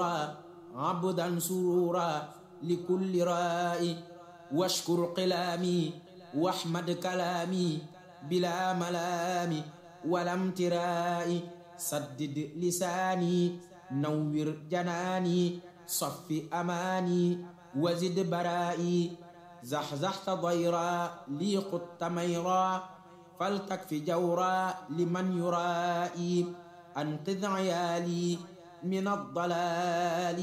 عبدا سرورا لكل رائي واشكر قلامي واحمد كلامي بلا ملام ولا امتراء سدد لساني نور جناني صف أماني وزد برائي زحزحت ضيرا لي قدت ميرا فلتكف جورا لمن يرائي أنقذ عيالي من الضلال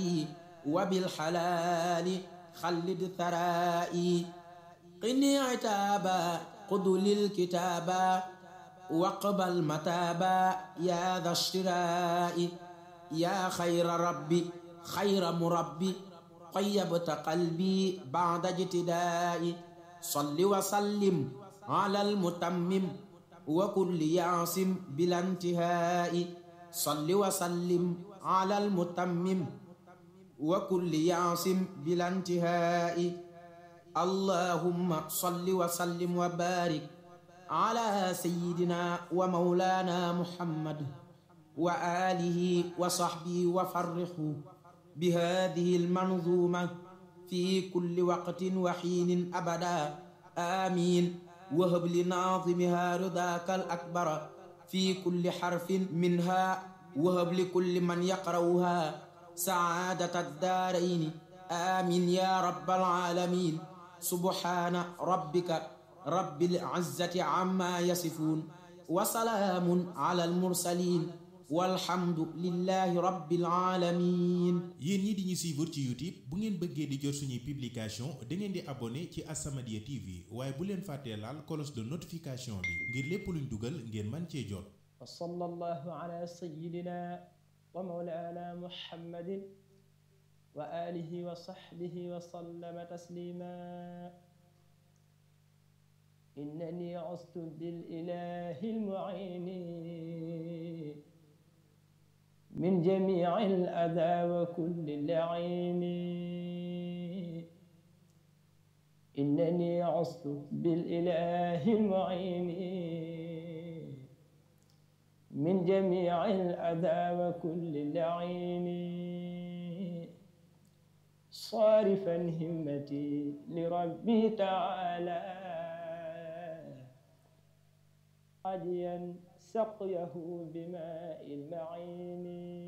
وبالحلال خلد ثرائي قني عتابا قد للكتابا واقبل متابا يا ذا اشتراء يا خير ربي خير مربي طيبت قلبي بعد اجتداء صل وسلم على المتمم وكل يعصم بلا انتهاء صل وسلم على المتمم وكل يعصم بلا انتهاء اللهم صل وسلم وبارك على سيدنا ومولانا محمد وآله وصحبه وفرحوا بهذه المنظومة في كل وقت وحين أبدا آمين وهب لناظمها رضاك الأكبر في كل حرف منها وهب لكل من يقرأها سعادة الدارين آمين يا رب العالمين سبحان ربك رب العزة عما يصفون وسلام على المرسلين walhamdu lillahi rabbil alamin. yéen ñi di ñu suivre ci YouTube bu ngeen bëggee di jot suñuy publication da ngeen di abonné ci As-Samadiyya TV waaye bu leen fàttee laal cloche de notification bi ngir lépp luñ dugal ngeen mën cee jot. wa sallallahu ala sayyidina wa mawlana muhammadin wa alihi wa sahbihi wa sallama taslima. innani ustu bil ilahi al-mu'ini من جميع الأذى وكل اللعين إنني عصت بالإله المعين من جميع الأذى وكل اللعين صارفا همتي لربي تعالى قديا سقيه بماء المعين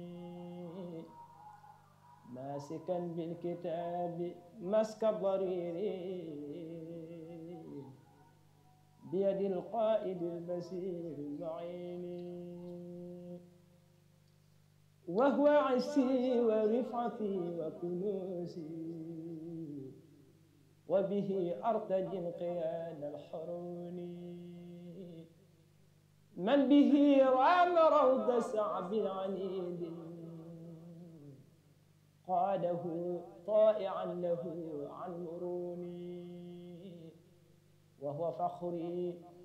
ماسكا بالكتاب مسك الضرير بيد القائد البصير المعين وهو عسي ورفعتي وكنوزي وبه أرتجي انقياد الحرون من به رام روض سعب عنيد قاده طائعا له عن مروني وهو فخري